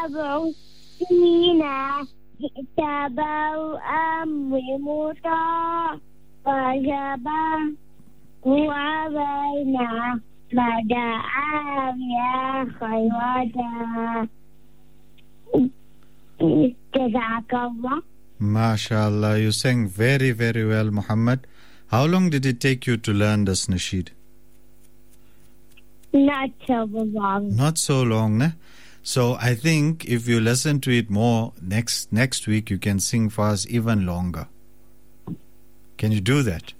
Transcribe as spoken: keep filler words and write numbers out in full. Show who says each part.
Speaker 1: سبع سنين اتبعوا أمر موسى فجبا وعبينا بدعا يا خيواتا جزاك الله.
Speaker 2: MashaAllah, you sang very, very well, Muhammad. How long did it take you to learn this nasheed?
Speaker 1: Not so long.
Speaker 2: Not so long, ne? So I think if you listen to it more, next next week you can sing for us even longer. Can you do that?